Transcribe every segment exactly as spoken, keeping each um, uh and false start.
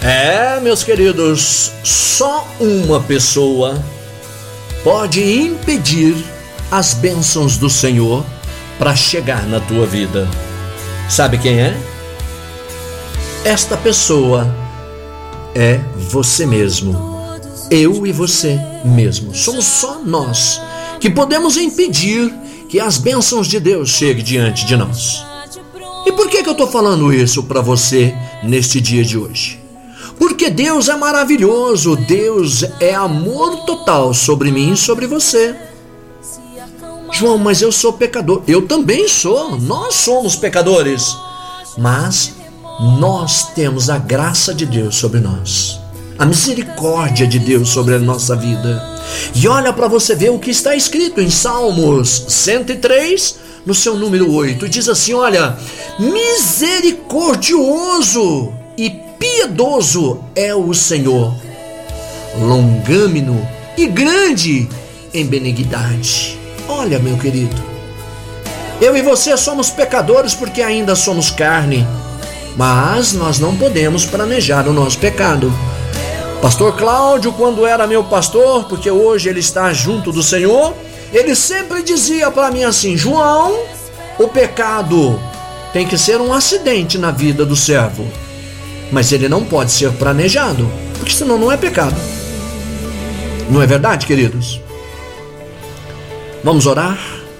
É, meus queridos, só uma pessoa pode impedir as bênçãos do Senhor para chegar na tua vida. Sabe quem é? Esta pessoa é você mesmo. Eu e você mesmo. Somos só nós que podemos impedir que as bênçãos de Deus cheguem diante de nós. E por que que eu estou falando isso para você neste dia de hoje? Porque Deus é maravilhoso, Deus é amor total sobre mim e sobre você. João, mas eu sou pecador. Eu também sou, nós somos pecadores. Mas nós temos a graça de Deus sobre nós, a misericórdia de Deus sobre a nossa vida. E olha para você ver o que está escrito em Salmos cento e três, no seu número oito. Diz assim, olha, misericordioso e piedoso é o Senhor, longâmino e grande em benignidade. Olha, meu querido, eu e você somos pecadores porque ainda somos carne, mas nós não podemos planejar o nosso pecado. Pastor Cláudio, quando era meu pastor, porque hoje ele está junto do Senhor, ele sempre dizia para mim assim, João, o pecado tem que ser um acidente na vida do servo, mas ele não pode ser planejado, porque senão não é pecado. Não é verdade, queridos? Vamos orar?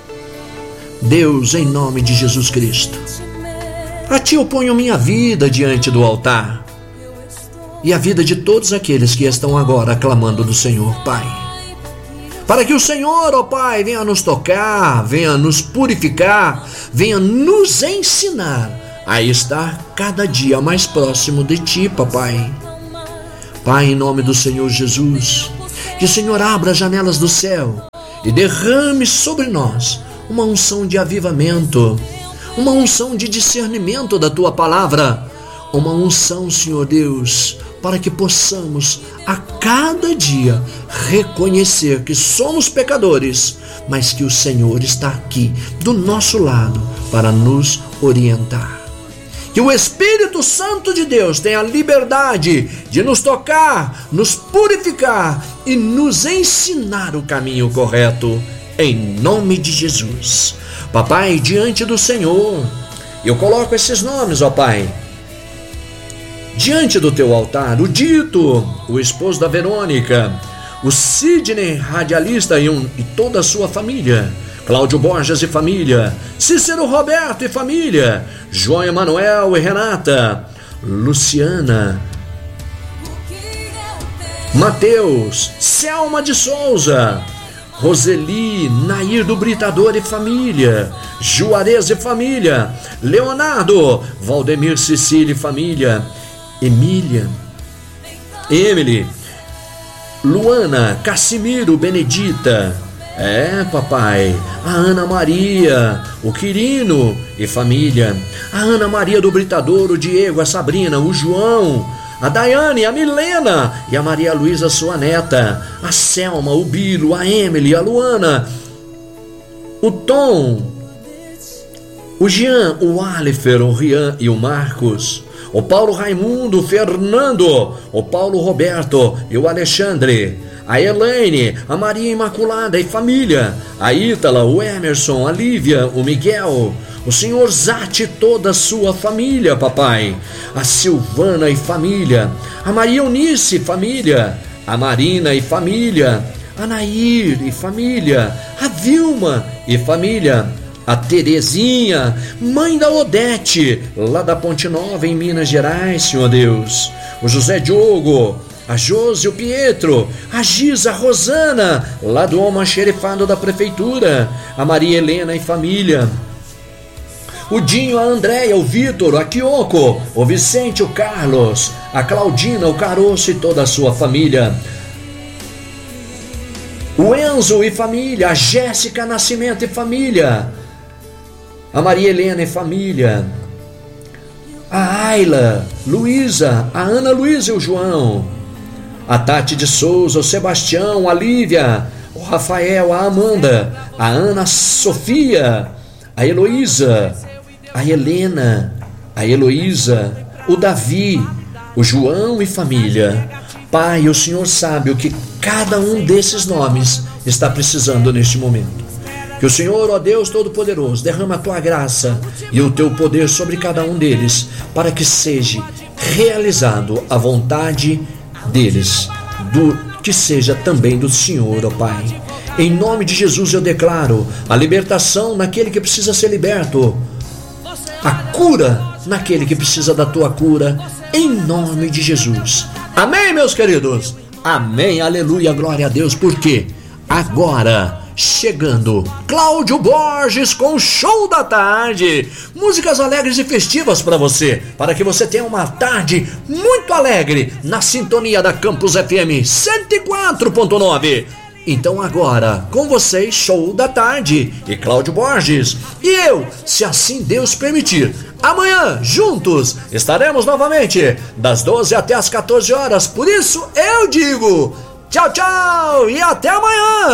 Deus, em nome de Jesus Cristo, a Ti eu ponho minha vida diante do altar e a vida de todos aqueles que estão agora clamando do Senhor, Pai, para que o Senhor, ó Pai, venha nos tocar, venha nos purificar, venha nos ensinar a estar cada dia mais próximo de Ti, papai. Pai, em nome do Senhor Jesus, que o Senhor abra as janelas do céu e derrame sobre nós uma unção de avivamento, uma unção de discernimento da Tua palavra, uma unção, Senhor Deus, para que possamos a cada dia reconhecer que somos pecadores, mas que o Senhor está aqui do nosso lado para nos orientar. Que o Espírito Santo de Deus tenha a liberdade de nos tocar, nos purificar e nos ensinar o caminho correto, em nome de Jesus. Papai, diante do Senhor, eu coloco esses nomes, ó Pai, diante do Teu altar, o Dito, o esposo da Verônica, o Sidney, radialista e, um, e toda a sua família, Cláudio Borges e família, Cícero Roberto e família, João Emanuel e Renata, Luciana, Mateus, Selma de Souza, Roseli, Nair do Britador e família, Juarez e família, Leonardo, Valdemir Cecília e família, Emília, Emily, Luana, Cassimiro, Benedita, é, papai, a Ana Maria, o Quirino e família, a Ana Maria do Britador, o Diego, a Sabrina, o João, a Daiane, a Milena e a Maria Luísa, sua neta, a Selma, o Bilo, a Emily, a Luana, o Tom, o Jean, o Alifer, o Rian e o Marcos, o Paulo Raimundo, o Fernando, o Paulo Roberto e o Alexandre, a Elaine, a Maria Imaculada e família, a Ítala, o Emerson, a Lívia, o Miguel, o senhor Zate e toda a sua família, papai, a Silvana e família, a Maria Eunice e família, a Marina e família, a Nair e família, a Vilma e família, a Terezinha, mãe da Odete, lá da Ponte Nova, em Minas Gerais, Senhor Deus, o José Diogo, a Josi, o Pietro, a Giza, a Rosana, lá do almoxerifado da prefeitura, a Maria Helena e família, o Dinho, a Andréia, o Vitor, a Kyoko, o Vicente, o Carlos, a Claudina, o Caroço e toda a sua família, o Enzo e família, a Jéssica Nascimento e família, a Maria Helena e família, a Ayla, Luísa, a Ana Luísa e o João, a Tati de Souza, o Sebastião, a Lívia, o Rafael, a Amanda, a Ana Sofia, a Heloísa, a Helena, a Heloísa, o Davi, o João e família. Pai, o Senhor sabe o que cada um desses nomes está precisando neste momento. Que o Senhor, ó Deus Todo-Poderoso, derrama a tua graça e o teu poder sobre cada um deles, para que seja realizado a vontade deles, do, que seja também do Senhor, ó Pai. Em nome de Jesus eu declaro a libertação naquele que precisa ser liberto, a cura naquele que precisa da tua cura, em nome de Jesus. Amém, meus queridos? Amém, aleluia, glória a Deus, porque agora, chegando, Cláudio Borges com o Show da Tarde. Músicas alegres e festivas para você, para que você tenha uma tarde muito alegre, na sintonia da Campus F M cento e quatro ponto nove. Então agora, com vocês, Show da Tarde e Cláudio Borges. E eu, se assim Deus permitir, amanhã, juntos, estaremos novamente, das doze até as quatorze horas. Por isso, eu digo, tchau, tchau e até amanhã!